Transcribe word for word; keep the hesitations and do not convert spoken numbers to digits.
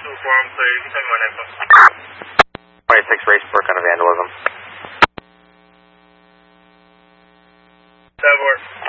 two four, I'm clear. You can tell me my next one. twenty-six race work on vandalism. That works.